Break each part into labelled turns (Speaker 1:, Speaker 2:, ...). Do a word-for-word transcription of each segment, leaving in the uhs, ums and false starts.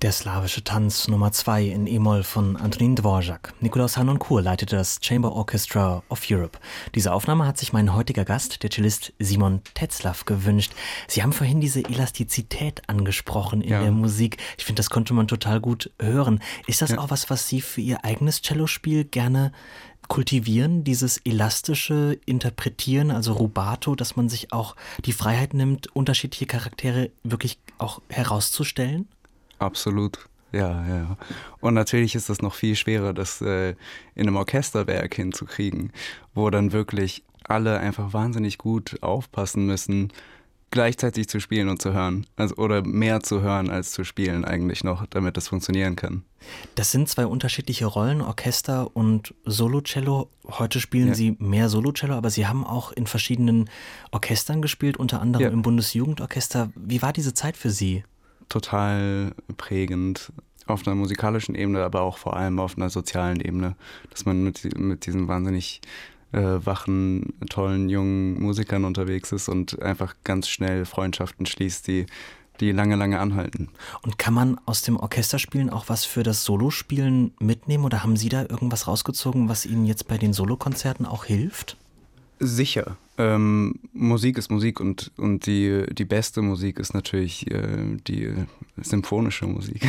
Speaker 1: Der slawische Tanz Nummer zwei in E-Moll von Antonín Dvořák. Nikolaus Harnoncourt leitete das Chamber Orchestra of Europe. Diese Aufnahme hat sich mein heutiger Gast, der Cellist Simon Tetzlaff, gewünscht. Sie haben vorhin diese Elastizität angesprochen in ja. der Musik. Ich finde, das konnte man total gut hören. Ist das ja. auch was, was Sie für Ihr eigenes Cellospiel gerne kultivieren, dieses elastische Interpretieren, also Rubato, dass man sich auch die Freiheit nimmt, unterschiedliche Charaktere wirklich auch herauszustellen?
Speaker 2: Absolut, ja, ja. Und natürlich ist es noch viel schwerer, das äh, in einem Orchesterwerk hinzukriegen, wo dann wirklich alle einfach wahnsinnig gut aufpassen müssen, gleichzeitig zu spielen und zu hören. Also, oder mehr zu hören als zu spielen eigentlich noch, damit das funktionieren kann.
Speaker 1: Das sind zwei unterschiedliche Rollen, Orchester und Solocello. Heute spielen ja. Sie mehr Solocello, aber Sie haben auch in verschiedenen Orchestern gespielt, unter anderem ja. im Bundesjugendorchester. Wie war diese Zeit für Sie?
Speaker 2: Total prägend auf einer musikalischen Ebene, aber auch vor allem auf einer sozialen Ebene, dass man mit, mit diesen wahnsinnig äh, wachen, tollen, jungen Musikern unterwegs ist und einfach ganz schnell Freundschaften schließt, die, die lange, lange anhalten.
Speaker 1: Und kann man aus dem Orchesterspielen auch was für das Solospielen mitnehmen oder haben Sie da irgendwas rausgezogen, was Ihnen jetzt bei den Solokonzerten auch hilft?
Speaker 2: Sicher. Ähm, Musik ist Musik und, und die, die beste Musik ist natürlich äh, die symphonische Musik.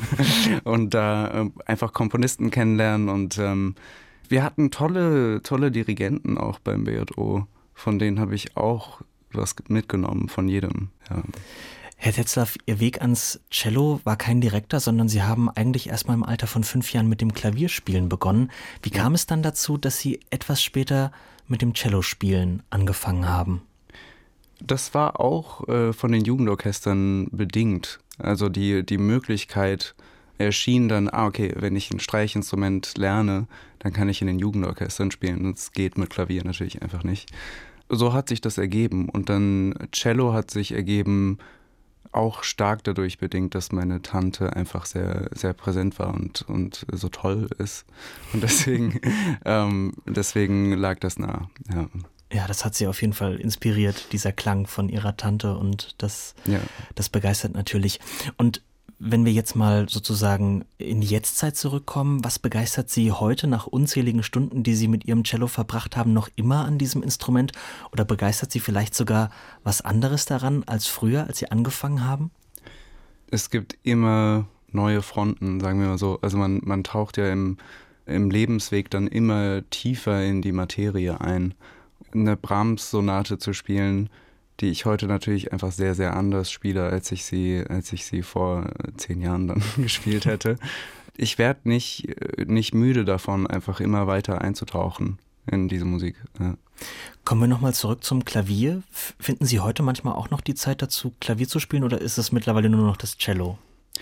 Speaker 2: Und da äh, einfach Komponisten kennenlernen und ähm, wir hatten tolle, tolle Dirigenten auch beim B J O, von denen habe ich auch was mitgenommen, von jedem. Ja.
Speaker 1: Herr Tetzlaff, Ihr Weg ans Cello war kein direkter, sondern Sie haben eigentlich erst mal im Alter von fünf Jahren mit dem Klavierspielen begonnen. Wie kam es dann dazu, dass Sie etwas später mit dem Cellospielen angefangen haben?
Speaker 2: Das war auch äh, von den Jugendorchestern bedingt. Also die, die Möglichkeit erschien dann, ah okay, wenn ich ein Streichinstrument lerne, dann kann ich in den Jugendorchestern spielen. Das geht mit Klavier natürlich einfach nicht. So hat sich das ergeben. Und dann Cello hat sich ergeben, auch stark dadurch bedingt, dass meine Tante einfach sehr, sehr präsent war und, und so toll ist. Und deswegen, ähm, deswegen lag das nah. Ja.
Speaker 1: ja, das hat sie auf jeden Fall inspiriert, dieser Klang von ihrer Tante und das, ja. das begeistert natürlich. Und wenn wir jetzt mal sozusagen in die Jetztzeit zurückkommen, was begeistert Sie heute nach unzähligen Stunden, die Sie mit Ihrem Cello verbracht haben, noch immer an diesem Instrument? Oder begeistert Sie vielleicht sogar was anderes daran als früher, als Sie angefangen haben?
Speaker 2: Es gibt immer neue Fronten, sagen wir mal so. Also man, man taucht ja im, im Lebensweg dann immer tiefer in die Materie ein. Eine Brahms-Sonate zu spielen, die ich heute natürlich einfach sehr, sehr anders spiele, als ich sie, als ich sie vor zehn Jahren dann gespielt hätte. Ich werde nicht, nicht müde davon, einfach immer weiter einzutauchen in diese Musik. Ja.
Speaker 1: Kommen wir nochmal zurück zum Klavier. Finden Sie heute manchmal auch noch die Zeit dazu, Klavier zu spielen, oder ist es mittlerweile nur noch das Cello?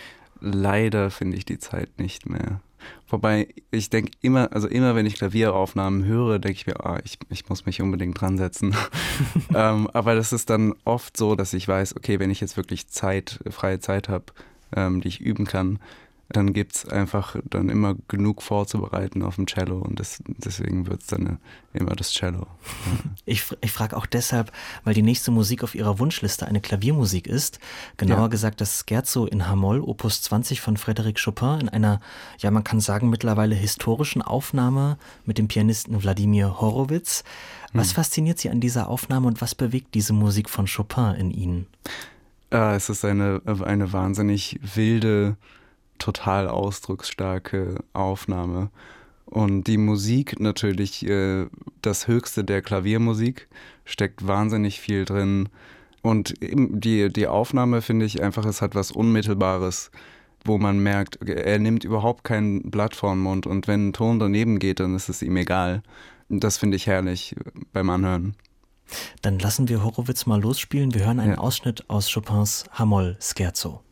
Speaker 2: Leider finde ich die Zeit nicht mehr. Wobei ich denke immer, also immer wenn ich Klavieraufnahmen höre, denke ich mir, ah, ich, ich muss mich unbedingt dran setzen. ähm, aber das ist dann oft so, dass ich weiß, okay, wenn ich jetzt wirklich Zeit, freie Zeit habe, ähm, die ich üben kann, dann gibt es einfach dann immer genug vorzubereiten auf dem Cello und das, deswegen wird es dann immer das Cello. Ja.
Speaker 1: Ich, ich frage auch deshalb, weil die nächste Musik auf Ihrer Wunschliste eine Klaviermusik ist, genauer ja. gesagt das Scherzo in H-Moll, Opus zwanzig von Frédéric Chopin, in einer, ja man kann sagen, mittlerweile historischen Aufnahme mit dem Pianisten Wladimir Horowitz. Was hm. fasziniert Sie an dieser Aufnahme und was bewegt diese Musik von Chopin in Ihnen?
Speaker 2: Ah, es ist eine, eine wahnsinnig wilde, total ausdrucksstarke Aufnahme. Und die Musik natürlich, äh, das Höchste der Klaviermusik, steckt wahnsinnig viel drin. Und die, die Aufnahme, finde ich einfach, es hat was Unmittelbares, wo man merkt, er nimmt überhaupt kein Blatt vor den Mund und wenn ein Ton daneben geht, dann ist es ihm egal. Das finde ich herrlich beim Anhören.
Speaker 1: Dann lassen wir Horowitz mal losspielen. Wir hören einen ja. Ausschnitt aus Chopins H-Moll Scherzo.